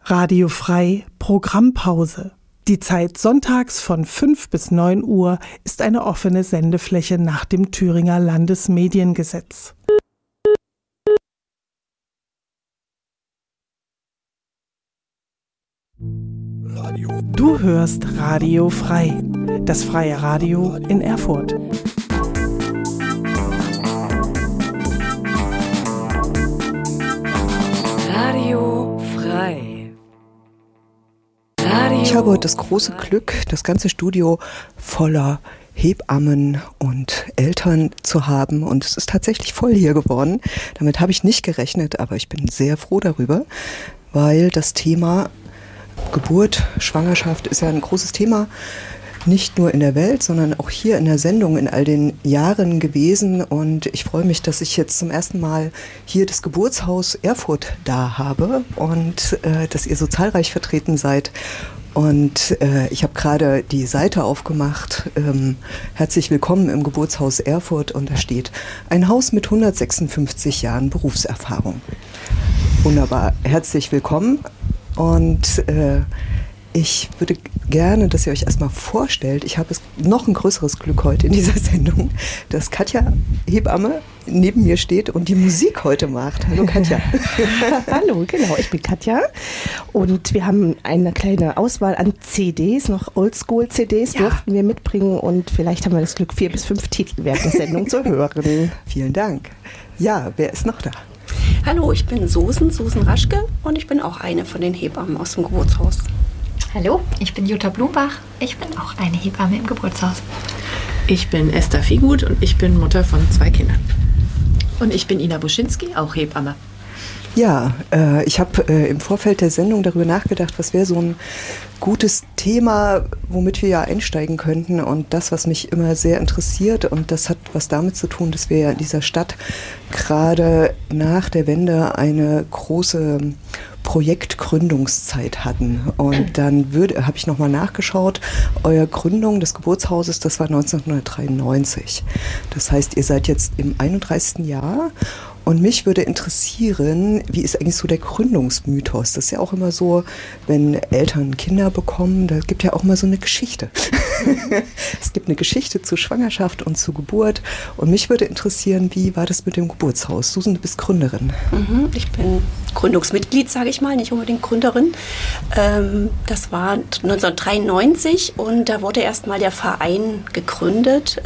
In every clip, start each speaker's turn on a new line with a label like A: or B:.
A: Radio Frei Programmpause. Die Zeit sonntags von 5 bis 9 Uhr ist eine offene Sendefläche nach dem Thüringer Landesmediengesetz. Du hörst Radio Frei, das freie Radio in Erfurt.
B: Radio Frei.
C: Ich habe heute das große Glück, das ganze Studio voller Hebammen und Eltern zu haben, und es ist tatsächlich voll hier geworden. Damit habe ich nicht gerechnet, aber ich bin sehr froh darüber, weil das Thema Geburt, Schwangerschaft ist ja ein großes Thema, nicht nur in der Welt, sondern auch hier in der Sendung in all den Jahren gewesen. Und ich freue mich, dass ich jetzt zum ersten Mal hier das Geburtshaus Erfurt da habe und dass ihr so zahlreich vertreten seid. Und ich habe gerade die Seite aufgemacht, herzlich willkommen im Geburtshaus Erfurt, und da steht: ein Haus mit 156 Jahren Berufserfahrung. Wunderbar, herzlich willkommen. Und ich würde gerne, dass ihr euch erstmal vorstellt. Ich habe noch ein größeres Glück heute in dieser Sendung, dass Katja, Hebamme, neben mir steht und die Musik heute macht. Hallo Katja.
D: Hallo, genau, ich bin Katja und wir haben eine kleine Auswahl an CDs, noch Oldschool-CDs durften wir mitbringen, und vielleicht haben wir das Glück, 4 bis 5 Titel während der Sendung zu hören.
C: Vielen Dank. Ja, wer ist noch da?
B: Hallo, ich bin Susan Raschke, und ich bin auch eine von den Hebammen aus dem Geburtshaus.
E: Hallo, ich bin Jutta Blumbach. Ich bin auch eine Hebamme im Geburtshaus.
F: Ich bin Esther Fiegut und ich bin Mutter von 2 Kindern. Und ich bin Ina Buschinski, auch Hebamme.
C: Ja, ich habe im Vorfeld der Sendung darüber nachgedacht, was wäre so ein gutes Thema, womit wir ja einsteigen könnten. Und das, was mich immer sehr interessiert, und das hat was damit zu tun, dass wir ja in dieser Stadt gerade nach der Wende eine große Projektgründungszeit hatten. Und dann habe ich nochmal nachgeschaut, eure Gründung des Geburtshauses, das war 1993. Das heißt, ihr seid jetzt im 31. Jahr. Und mich würde interessieren, wie ist eigentlich so der Gründungsmythos? Das ist ja auch immer so, wenn Eltern Kinder bekommen, da gibt ja auch mal so eine Geschichte. Es gibt eine Geschichte zu Schwangerschaft und zu Geburt. Und mich würde interessieren, wie war das mit dem Geburtshaus? Susan, du bist Gründerin.
B: Ich bin Gründungsmitglied, sage ich mal, nicht unbedingt Gründerin. Das war 1993, und da wurde erstmal der Verein gegründet,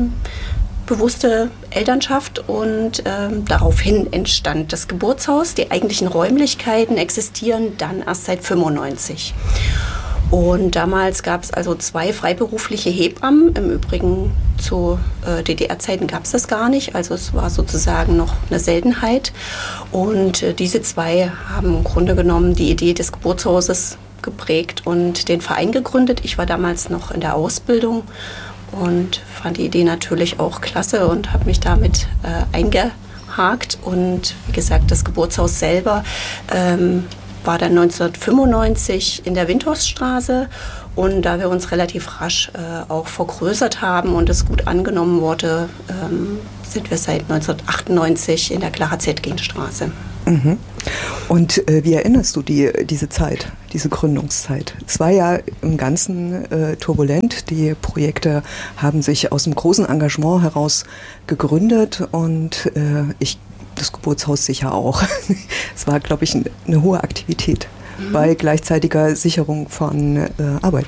B: bewusste Elternschaft, und daraufhin entstand das Geburtshaus. Die eigentlichen Räumlichkeiten existieren dann erst seit 1995. Und damals gab es also 2 freiberufliche Hebammen. Im Übrigen zu DDR-Zeiten gab es das gar nicht. Also es war sozusagen noch eine Seltenheit. Und diese 2 haben im Grunde genommen die Idee des Geburtshauses geprägt und den Verein gegründet. Ich war damals noch in der Ausbildung und fand die Idee natürlich auch klasse und habe mich damit eingehakt. Und wie gesagt, das Geburtshaus selber war dann 1995 in der Windhorststraße. Und da wir uns relativ rasch auch vergrößert haben und es gut angenommen wurde, sind wir seit 1998 in der Clara Zetkin-Straße.
C: Mhm. Und wie erinnerst du diese Zeit, diese Gründungszeit? Es war ja im Ganzen turbulent. Die Projekte haben sich aus einem großen Engagement heraus gegründet, und das Geburtshaus sicher auch. Es war, glaube ich, eine hohe Aktivität bei gleichzeitiger Sicherung von Arbeit.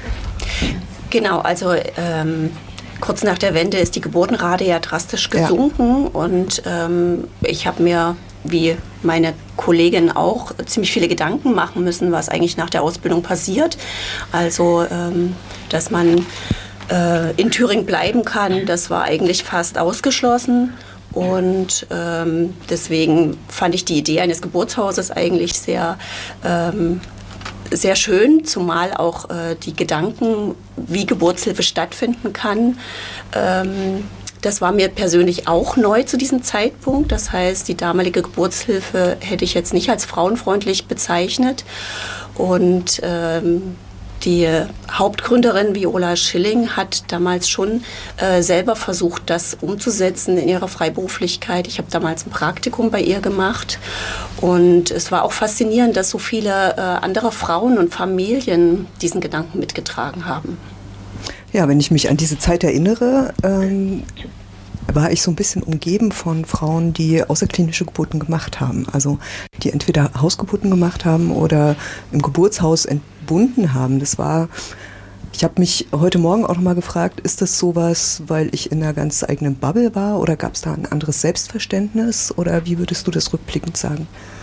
B: Genau, also kurz nach der Wende ist die Geburtenrate ja drastisch gesunken, und ich habe mir, wie meine Kollegin auch, ziemlich viele Gedanken machen müssen, was eigentlich nach der Ausbildung passiert. Also, dass man in Thüringen bleiben kann, das war eigentlich fast ausgeschlossen. Und deswegen fand ich die Idee eines Geburtshauses eigentlich sehr, sehr schön, zumal auch die Gedanken, wie Geburtshilfe stattfinden kann, das war mir persönlich auch neu zu diesem Zeitpunkt. Das heißt, die damalige Geburtshilfe hätte ich jetzt nicht als frauenfreundlich bezeichnet. Und Die Hauptgründerin Viola Schilling hat damals schon selber versucht, das umzusetzen in ihrer Freiberuflichkeit. Ich habe damals ein Praktikum bei ihr gemacht und es war auch faszinierend, dass so viele andere Frauen und Familien diesen Gedanken mitgetragen haben.
C: Ja, wenn ich mich an diese Zeit erinnere, war ich so ein bisschen umgeben von Frauen, die außerklinische Geburten gemacht haben. Also die entweder Hausgeburten gemacht haben oder im Geburtshaus entbunden haben. Ich habe mich heute Morgen auch noch mal gefragt, ist das sowas, weil ich in einer ganz eigenen Bubble war oder gab es da ein anderes Selbstverständnis oder wie würdest du das rückblickend sagen?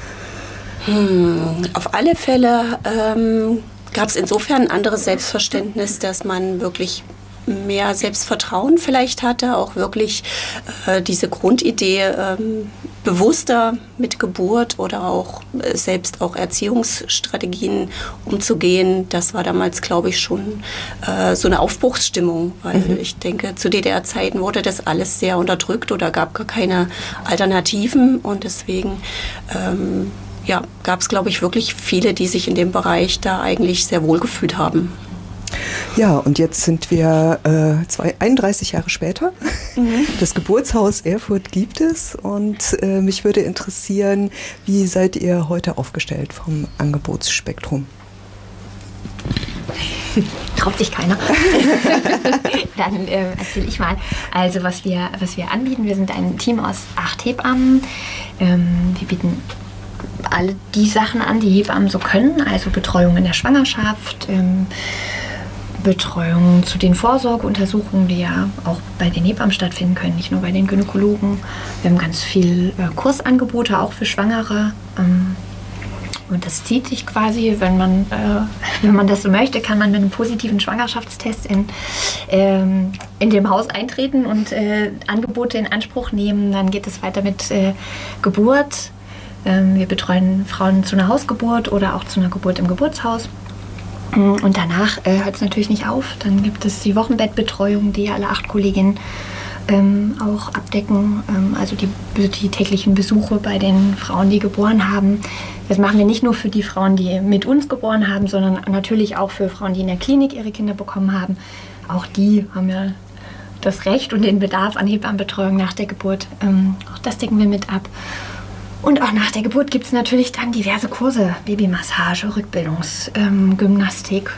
B: Auf alle Fälle gab es insofern ein anderes Selbstverständnis, dass man wirklich mehr Selbstvertrauen vielleicht hatte, auch wirklich diese Grundidee bewusster mit Geburt oder auch selbst auch Erziehungsstrategien umzugehen. Das war damals, glaube ich, schon so eine Aufbruchsstimmung, weil ich denke, zu DDR-Zeiten wurde das alles sehr unterdrückt oder gab gar keine Alternativen und deswegen gab es, glaube ich, wirklich viele, die sich in dem Bereich da eigentlich sehr wohl gefühlt haben.
C: Ja, und jetzt sind wir 31 Jahre später. Das Geburtshaus Erfurt gibt es und mich würde interessieren, wie seid ihr heute aufgestellt vom Angebotsspektrum?
E: Traut sich keiner. Dann erzähle ich mal. Also was wir anbieten, wir sind ein Team aus 8 Hebammen. Wir bieten alle die Sachen an, die Hebammen so können, also Betreuung in der Schwangerschaft, Betreuung zu den Vorsorgeuntersuchungen, die ja auch bei den Hebammen stattfinden können, nicht nur bei den Gynäkologen. Wir haben ganz viel Kursangebote, auch für Schwangere. Und das zieht sich quasi, wenn man das so möchte, kann man mit einem positiven Schwangerschaftstest in dem Haus eintreten und Angebote in Anspruch nehmen. Dann geht es weiter mit Geburt. Wir betreuen Frauen zu einer Hausgeburt oder auch zu einer Geburt im Geburtshaus. Und danach hört es natürlich nicht auf. Dann gibt es die Wochenbettbetreuung, die alle 8 Kolleginnen auch abdecken. Also die täglichen Besuche bei den Frauen, die geboren haben. Das machen wir nicht nur für die Frauen, die mit uns geboren haben, sondern natürlich auch für Frauen, die in der Klinik ihre Kinder bekommen haben. Auch die haben ja das Recht und den Bedarf an Hebammenbetreuung nach der Geburt. Auch das decken wir mit ab. Und auch nach der Geburt gibt es natürlich dann diverse Kurse, Babymassage, Rückbildungsgymnastik,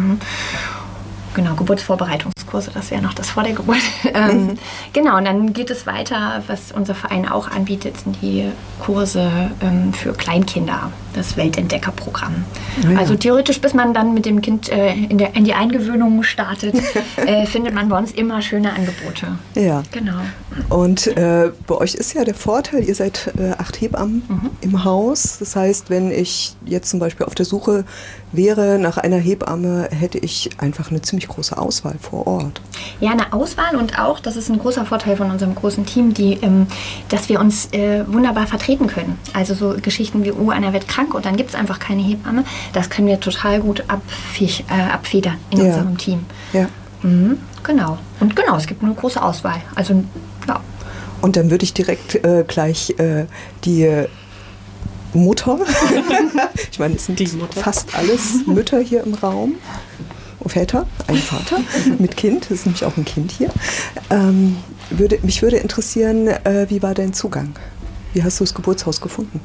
E: Geburtsvorbereitungskurse, das wäre noch das vor der Geburt. Genau, und dann geht es weiter, was unser Verein auch anbietet, sind die Kurse für Kleinkinder, das Weltentdeckerprogramm. Ja. Also theoretisch, bis man dann mit dem Kind in die Eingewöhnung startet, findet man bei uns immer schöne Angebote.
C: Ja.
E: Genau.
C: Und bei euch ist ja der Vorteil, ihr seid 8 Hebammen im Haus. Das heißt, wenn ich jetzt zum Beispiel auf der Suche wäre nach einer Hebamme, hätte ich einfach eine ziemlich große Auswahl vor Ort.
E: Ja, eine Auswahl und auch, das ist ein großer Vorteil von unserem großen Team, dass wir uns wunderbar vertreten können. Also so Geschichten wie, einer wird krank und dann gibt es einfach keine Hebamme, das können wir total gut abfedern in unserem Team. Ja. Genau. Und genau, es gibt eine große Auswahl. Also, ja.
C: Und dann würde ich direkt gleich die Mutter, ich meine, es sind fast alles Mütter hier im Raum, Väter, ein Vater mit Kind, das ist nämlich auch ein Kind hier. Mich würde interessieren, wie war dein Zugang? Wie hast du das Geburtshaus gefunden?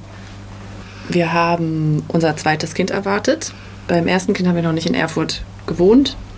F: Wir haben unser zweites Kind erwartet. Beim ersten Kind haben wir noch nicht in Erfurt gewohnt.